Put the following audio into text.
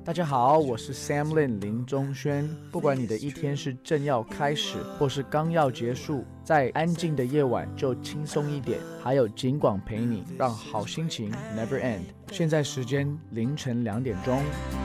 大家好，我是 Sam Lin 林中轩。不管你的一天是正要开始，或是刚要结束，在安静的夜晚就轻松一点，还有警广陪你，让好心情 never end。现在时间凌晨2点钟。